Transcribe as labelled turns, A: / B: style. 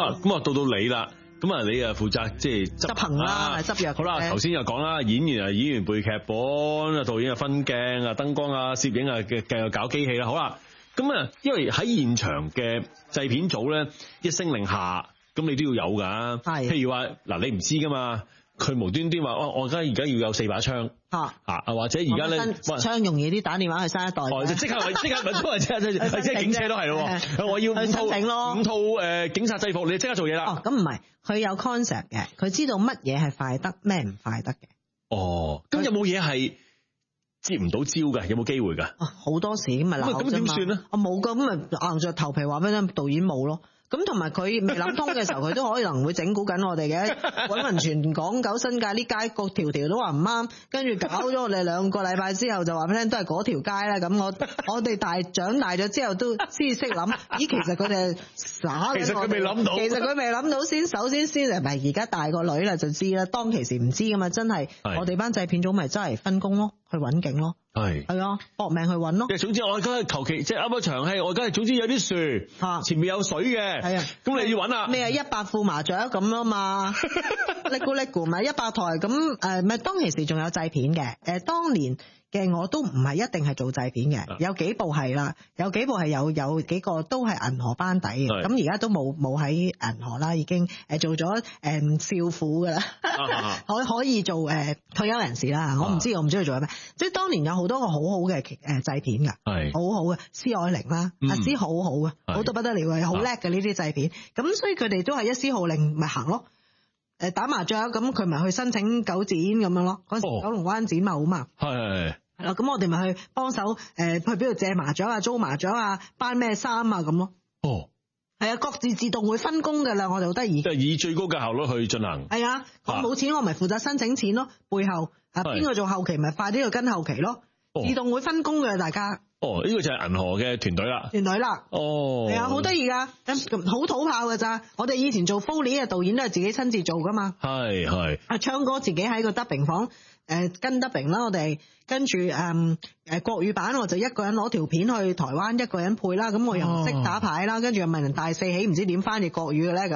A: 啦，咁啊到你啦。咁啊，你啊負責即係
B: 執行啦，執藥。
A: 好啦，頭先又講啦，演員背劇本，導演啊分鏡啊，燈光啊，攝影啊嘅又搞機器啦。好啦，咁啊，因為喺現場嘅製片組咧，一聲令下，咁你都要有㗎。係，譬如話嗱，你唔知㗎嘛，佢無端端話我而家要有4把槍。或者而家咧
B: 槍容易啲，打電話去新一代。
A: 即刻咪都係即係警車都係咯。我要5套警察制服，你即刻做嘢啦。
B: 咁唔係，佢有 concept 嘅，佢知道乜嘢係快得，咩唔快得嘅。
A: 咁有冇嘢係接唔到招㗎？有冇機會㗎？
B: 好多時咁咪鬧啫嘛。咁點算咧？我冇㗎，咁咪硬着頭皮話俾你聽，導演冇咯。咁同埋佢未諗通嘅時候，佢都可能會整蠱緊我哋嘅。滾雲全港九新界呢街個條條都話唔啱，跟住搞咗我哋2個禮拜之後就話俾你聽都係嗰條街啦。咁我哋長大咗之後都先識諗，咦其實佢哋耍緊我哋。其實佢未諗到先，首先唔係而家大個女啦就知啦。當其時唔知噶嘛，真係我哋班製片組咪真係分工咯，去揾景咯。係啊，搏命去揾咯。
A: 即係總之我而家求其即係啱一場戲，我而家總之有啲樹，前面有水嘅。係啊，咁你要揾啊。
B: 咩係100副麻雀咁啊嘛？叻咕咪100台咁咪當其時仲有製片嘅。當年嘅我都唔係一定係做製片嘅，有幾部係啦，有幾部係有幾個都係銀河班底嘅。咁而家都冇喺銀河啦，已經做咗少婦噶啦，可以做退休人士啦。我唔知佢做咩，即係當年有好多個好好嘅製片噶，好好嘅施愛玲啦，阿施好好嘅，好到不得了嘅，好叻嘅呢啲製片。咁所以佢哋都係一施號令咪行咯。打麻雀咁佢咪去申請9展咁樣咯。嗰時九龍灣展貿嘛。係啦，咁我哋咪去幫手去邊度借麻雀啊、租麻雀啊、班咩衫啊咁咯。係啊，各自動會分工噶啦，我哋好得意。即係
A: 以最高嘅效率去進行。係啊，
B: 我冇錢，我咪負責申請錢咯。背後邊個做後期咪快啲去跟後期咯。自動會分工嘅大家。
A: 呢個就係銀河嘅團隊啦。
B: 團隊啦。係啊，好得意噶，好土炮噶咋。我哋以前做 Foley 嘅導演都係自己親自做噶嘛。係。唱歌自己喺個 dubbing 房。跟dubbing啦，我哋跟住國語版我就一個人攞條片去台灣，一個人配啦，咁我又唔識打牌啦，跟住又問人大四喜唔知點翻譯國語嘅咧。